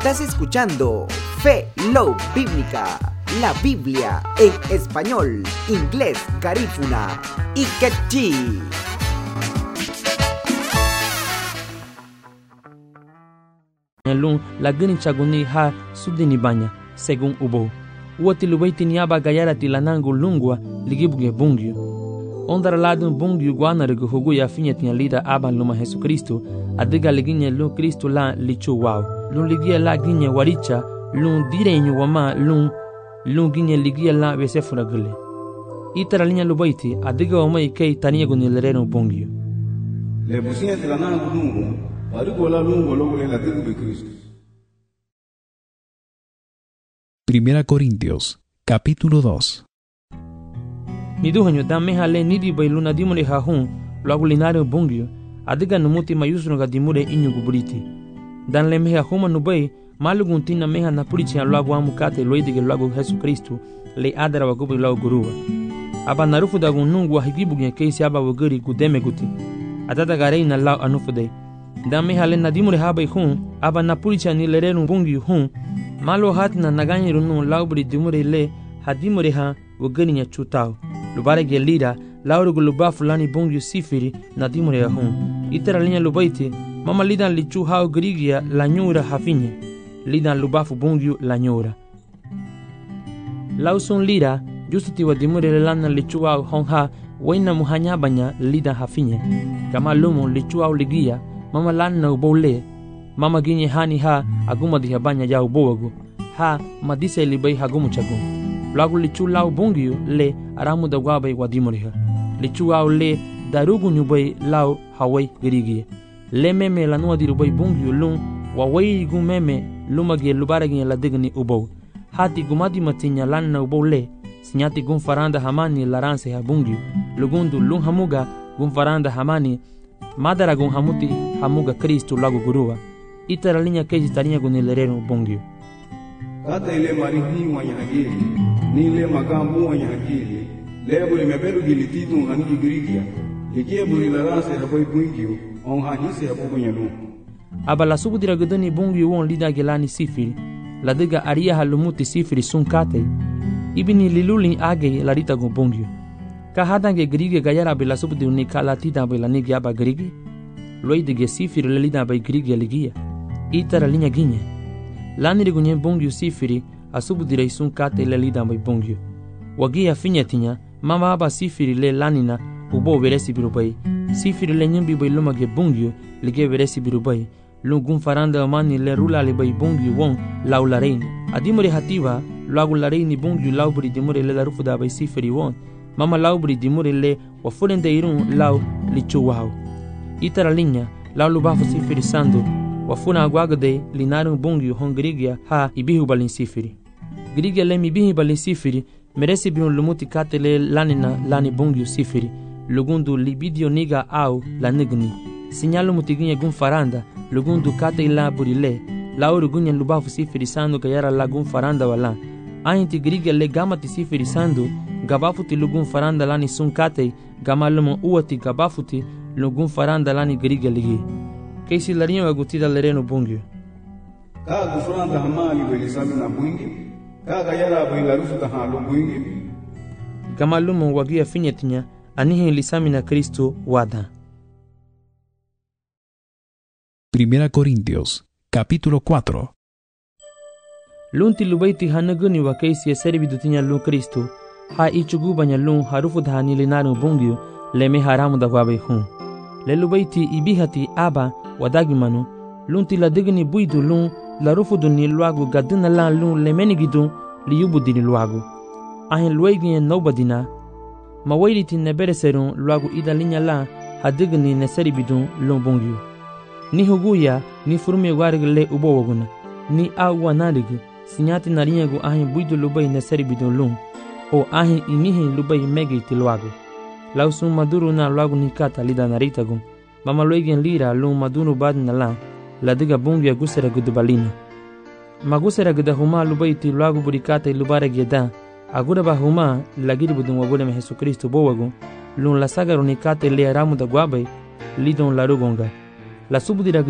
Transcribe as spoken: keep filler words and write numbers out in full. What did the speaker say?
Estás escuchando Fe Love Bíblica, la Biblia en español, inglés, garífuna y quechí. Lung lagani chaguni ha sudini banya según ubo woti lubaiti niaba gayara tilanangu lungwa ligibuge bungyu ondara ladun bungyu guanargu hugu ya finya tinya lida aban luma Jesu Kristo adiga liginye lu Kristo la lichu wow lun ligia la ginye waricha lun direnyu wama lun lun ginye ligia la besefura gule itara linya lubaiti adiga wama ikei taniya gunilereno bungyu le businya tilanangu lungwa Primera Corintios, capítulo dos. Niduhanyo dame hale nidi bailuna dimure hahun lagulinario bungyo adiga numuti mayusno ga dimure inyu guburiti dan le meha huma nubai malugun tina meha napurichi lagu amukate loidige lagu Jesu Kristo le adara wa gubu lagu guruwa aba narufu da gunungu higibugen keisi aba waguri gudeme guti atata garei na lau anufudei dame hale nadimure habai hun aba napuricha ni lerenu bungi hun malo hatna naganyiru nun laubri dimure le hadimure ha wagani chutao lubare gelira lauru guluba fulani bungi sifiri nadimure ya hun itara linya lubaiti mama lidan lichu hao grigia la nyura hafinye lidan lubafu bungi la nyura lausun lira justuti wa dimure le lana lichu hao honha waina muhanya banya lidan hafinye kama lumo lichu hao ligia mama lanna ubole mama ginye hani ha aguma diha banya ya ubowagu ha madise libai hagumu chagu lagu lichu lau bungiu le aramu da gwabai wadimuriha lichu au le darugu nyubai lau hawai girigi le meme la nuwa dirubai bungiu lun wawai gu meme lumagi lubaragi la digni ubo hati gumadi matinya lanna ubo le sinyati gun faranda hamani laranse ha bungiu lugundu lun hamuga gun faranda hamani madara gun hamuti hamuga Kristo lagu guruwa itara linya keji tarinya gunilereno bongyo kata ile marihi wanya hagili ni ile magambu wanya hagili lebo ile mebelu gilititu hangi girigia likie buri larase haboy bungyo on hanise habo nyalu aba la subudira gudani bongyo won lida gelani sifiri ladiga aria halumuti sifiri sunkate ibini liluli age larita gun bongyo kahadange grige gayara bila subdi uni kala tida bila nigi aba grige loidige sifiri lelida ba grige ligia itara linya ginye lani rigunye bongyo sifiri asubudire isun kate lelida ba bongyo wagia finyatinya mama aba sifiri le lanina ubo veresi birubai sifiri le nyimbi ba luma ge bongyo lige veresi birubai lungun faranda mani le rula le ba bongyo won laularein adimore hativa lagu larein bongyo laubri dimore le darufu da ba sifiri won mama laubri dimure le wa fulende irun lau lichu wao itara linya lau lubafu sifiri sandu wa funa agwagade linarun bungi hongrigia ha ibihu balin sifiri grigia le mibihi balin sifiri meresi biun lumuti katele lanina lani bungi sifiri lugundu libidio niga au la nigni sinyalu mutiginya gun faranda lugundu kate ila burile lauru gunya lubafu sifiri sandu gayara la gun faranda wala ainti grigia le gamati sifiri sandu gabafuti lugun faranda lani sunkate gamalumo uati gabafuti lugun faranda lani griga ligi keisi larinyo agutida lereno bungyo ka gufranda hamali belisami na bungi ka gayara bailarufu ta halu bungi gamalumo wagia finyetinya anihe lisami na Kristo wada. Primera Corintios, capítulo cuatro. Lunti lubaiti hanaguni wa keisi servidutinya lu Kristo ha ichugu banya lun harufu dhani linaro bungyo leme haramu da gwabe hun le lubaiti ibihati aba wadagi manu lunti la digni buidu lun la rufu duni luagu gadina la lun lemeni gidu liyubu dini luagu ahin luegi nobadina mawairiti nebere serun luagu ida linya la hadigni neseri bidun lun bungyo ni huguya ni furmi warg le ubo waguna ni awa narigi sinyati narinyagu ahin buidu lubai neseri bidun lun o ahin imihi lubai megi tilwagu lausun maduru na luagu nikata lida naritagun mama loigen lira lu maduru badna la ladiga bungia gusera gudubalina magusera guda huma lubai tilwagu burikata lubare geda agura ba huma lagiri budun wagule me Jesu Kristo bowagu lu la sagaru nikata le aramu da gwabai lidon larugonga la subudira